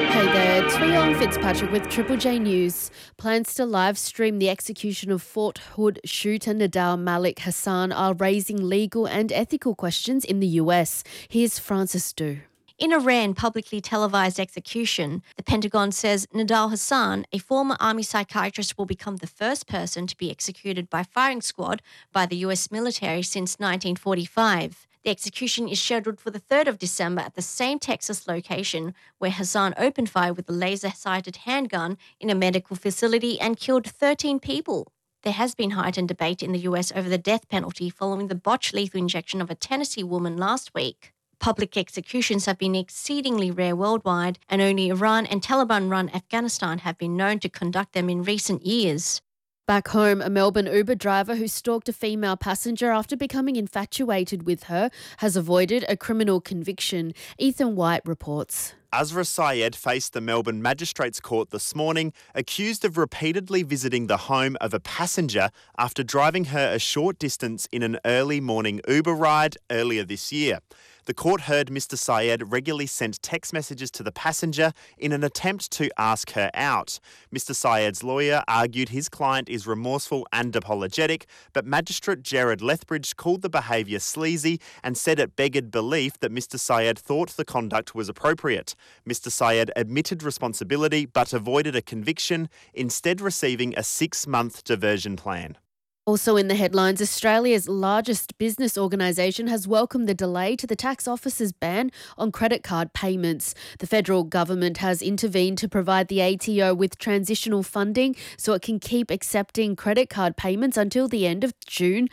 Hey there, it's Rhiannon Fitzpatrick with Triple J News. Plans to live stream the execution of Fort Hood shooter Nidal Malik Hassan are raising legal and ethical questions in the US. Here's Francis Du. In a rare and publicly televised execution, the Pentagon says Nidal Hassan, a former Army psychiatrist, will become the first person to be executed by firing squad by the US military since 1945. The execution is scheduled for the 3rd of December at the same Texas location where Hassan opened fire with a laser-sighted handgun in a medical facility and killed 13 people. There has been heightened debate in the US over the death penalty following the botched lethal injection of a Tennessee woman last week. Public executions have been exceedingly rare worldwide, and only Iran and Taliban-run Afghanistan have been known to conduct them in recent years. Back home, a Melbourne Uber driver who stalked a female passenger after becoming infatuated with her has avoided a criminal conviction. Ethan White reports. Azra Syed faced the Melbourne Magistrates Court this morning, accused of repeatedly visiting the home of a passenger after driving her a short distance in an early morning Uber ride earlier this year. The court heard Mr Syed regularly sent text messages to the passenger in an attempt to ask her out. Mr Syed's lawyer argued his client is remorseful and apologetic, but Magistrate Jared Lethbridge called the behaviour sleazy and said it beggared belief that Mr Syed thought the conduct was appropriate. Mr Syed admitted responsibility but avoided a conviction, instead receiving a 6-month diversion plan. Also in the headlines, Australia's largest business organisation has welcomed the delay to the tax office's ban on credit card payments. The federal government has intervened to provide the ATO with transitional funding so it can keep accepting credit card payments until the end of June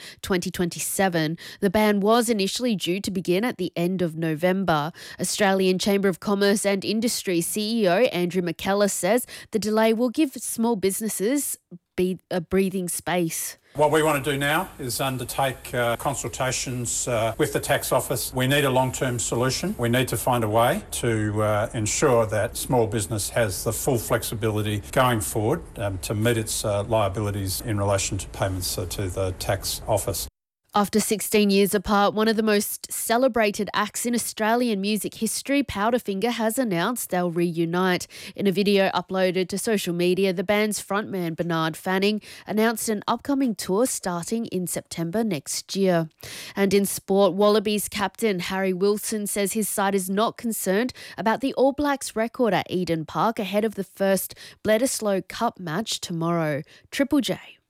2027. The ban was initially due to begin at the end of November. Australian Chamber of Commerce and Industry CEO Andrew McKellar says the delay will give small businesses a breathing space. What we want to do now is undertake consultations with the tax office. We need a long-term solution. We need to find a way to ensure that small business has the full flexibility going forward to meet its liabilities in relation to payments to the tax office. After 16 years apart, one of the most celebrated acts in Australian music history, Powderfinger, has announced they'll reunite. In a video uploaded to social media, the band's frontman Bernard Fanning announced an upcoming tour starting in September next year. And in sport, Wallabies captain Harry Wilson says his side is not concerned about the All Blacks record at Eden Park ahead of the first Bledisloe Cup match tomorrow. Triple J.